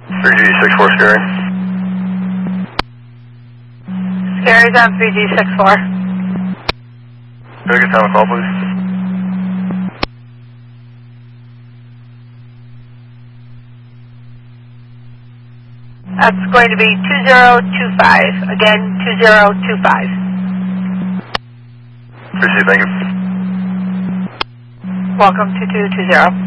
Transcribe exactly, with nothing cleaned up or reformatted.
three G six four Scary. Scary's on three G six four. Can I get time to call, please? That's going to be two zero two five. Again, two zero two five. Appreciate it, thank you. Welcome to two two zero.